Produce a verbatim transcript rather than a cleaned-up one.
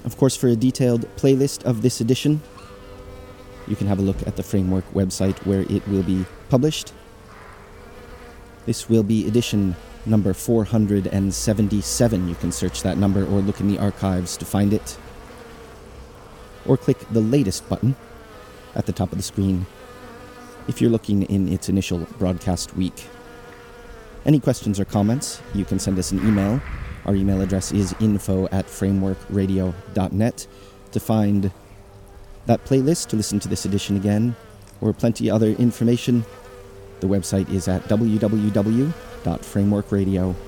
Of course, for a detailed playlist of this edition, you can have a look at the Framework website where it will be published. This will be edition number four hundred seventy-seven. You can search that number or look in the archives to find it. Or click the latest button at the top of the screen if you're looking in its initial broadcast week. Any questions or comments, you can send us an email. Our email address is info at frameworkradio dot net. To find that playlist, to listen to this edition again, or plenty other information, the website is at w w w dot framework radio